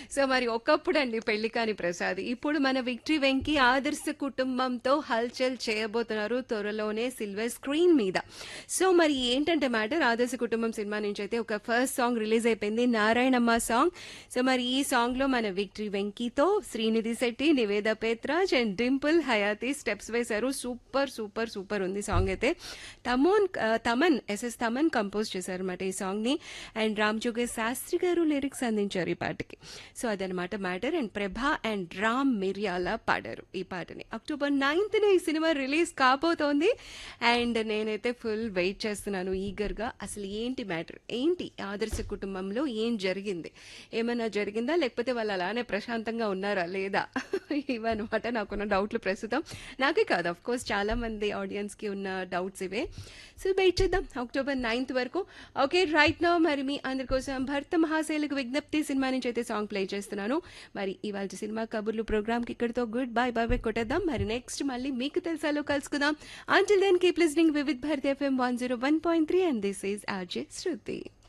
So మరి ఒకప్పుడండి పెళ్లి కాని ప్రసాద్. ఇప్పుడు మన విక్టరీ వెంకీ ఆదర్శ కుటుంబంతో హల్చల్ చేయబోతున్నారు త్వరలోనే సిల్వర్ స్క్రీన్ మీద. సో మరి ఏంటంటే మ్యాటర్, ఆదర్శ కుటుంబం సినిమా నుంచి అయితే ఒక ఫస్ట్ సాంగ్ రిలీజ్ అయిపోయింది, నారాయణమ్మ సాంగ్. సో మరి ఈ సాంగ్ లో మన victory వెంకీతో Srinidhi Shetty, Niveda Pethuraj and Dimple Hayathi steps వేశారు. సూపర్ సూపర్ సూపర్ ఉంది సాంగ్ అయితే. తమన్ ఎస్ఎస్ తమన్ కంపోజ్ చేశారు అనమాట ఈ సాంగ్ ని. అండ్ రామ్ జోగే శాస్త్రి గారు లిరిక్స్ అందించారు ఈ పాటకి. సో అదనమాట matter. And Prabha and Ram మిర్యాల పాడారు ఈ పాటని. అక్టోబర్ 9th ఈ సినిమా రిలీజ్ కాబోతోంది. అండ్ నేనైతే ఫుల్ వెయిట్ చేస్తున్నాను ఈగర్ గా. అసలు ఏంటి మ్యాటర్, ఏంటి ఆదర్శ కుటుంబంలో ఏం జరిగింది, ఏమైనా జరిగిందా, లేకపోతే వాళ్ళు అలానే ప్రశాంతంగా ఉన్నారా లేదా, ఇవన్నమాట నాకున్న డౌట్లు ప్రస్తుతం. నాకే కాదు, అఫ్ కోర్స్ చాలా మంది ఆడియన్స్ కి ఉన్న డౌట్స్ ఇవే. సో వెయిట్ చేద్దాం అక్టోబర్ 9th వరకు. ఓకే, రైట్ నౌ మరి మీ అందరి కోసం భర్త మహాశైలకు విజ్ఞప్తి సినిమా నుంచి అయితే సాంగ్ ప్లే చేస్తున్నాను. మరి ఇవాళ సినిమా కబుర్లు ప్రోగ్రామ్ కి ఇక్కడితో గుడ్ బై బై బై కొట్టేద్దాం. మరి నెక్స్ట్ మళ్ళీ మీకు తెలుసాలో కలుసుకుందాం. Until then keep listening Vividh Bharati FM 101.3 and this is RJ Shruti.